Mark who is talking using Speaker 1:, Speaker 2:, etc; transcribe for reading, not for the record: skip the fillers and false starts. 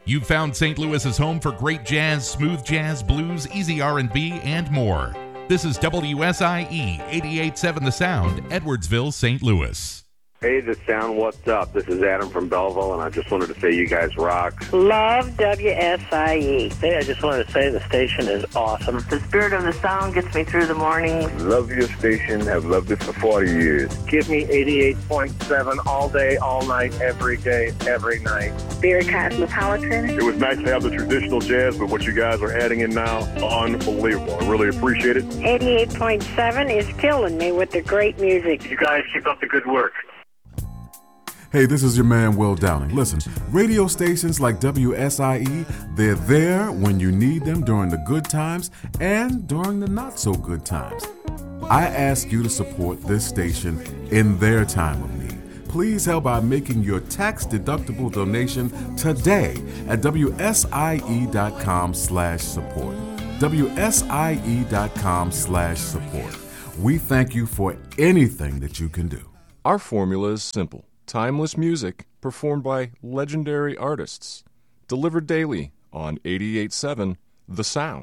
Speaker 1: You've found St. Louis's home for great jazz, smooth jazz, blues, easy R&B, and more. This is WSIE 88.7 The Sound, Edwardsville, St. Louis.
Speaker 2: Hey, The Sound, what's up? This is Adam from Belleville, and I just wanted to say you guys rock.
Speaker 3: Love WSIE.
Speaker 4: Hey, I just wanted to say the station is awesome.
Speaker 3: The spirit of the sound gets me through the mornings.
Speaker 2: Love your station. Have loved it for 40 years.
Speaker 4: Give me 88.7 all day, all night, every day, every night.
Speaker 3: Spirit Cosmopolitan.
Speaker 2: It was nice to have the traditional jazz, but what you guys are adding in now, unbelievable. I really appreciate it.
Speaker 3: 88.7 is killing me with the great music.
Speaker 4: You guys keep up the good work.
Speaker 5: Hey, this is your man, Will Downing. Listen, radio stations like WSIE, they're there when you need them during the good times and during the not so good times. I ask you to support this station in their time of need. Please help by making your tax-deductible donation today at WSIE.com/support. WSIE.com/support. We thank you for anything that you can do.
Speaker 6: Our formula is simple. Timeless music performed by legendary artists. Delivered daily on 88.7 The Sound.